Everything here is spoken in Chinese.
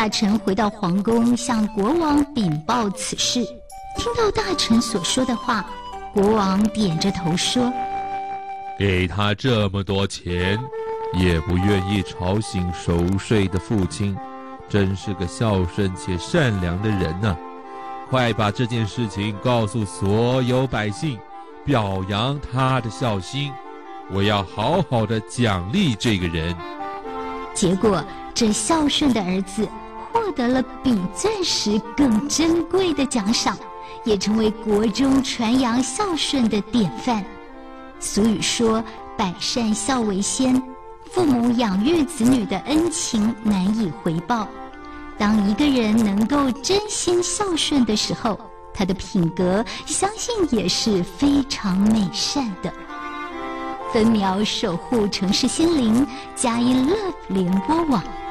大臣回到皇宫，向国王禀报此事。听到大臣所说的话，国王点着头说：“ 给他这么多钱，也不愿意吵醒熟睡的父亲，真是个孝顺且善良的人呐！快把这件事情告诉所有百姓，表扬他的孝心。我要好好的奖励这个人。” 结果，这孝顺的儿子获得了比钻石更珍贵的奖赏，也成为国中传扬孝顺的典范。俗语说：“百善孝为先。”父母养育子女的恩情难以回报。当一个人能够真心孝顺的时候，他的品格相信也是非常美善的。分秒守护城市心灵，佳音 Love 联播网。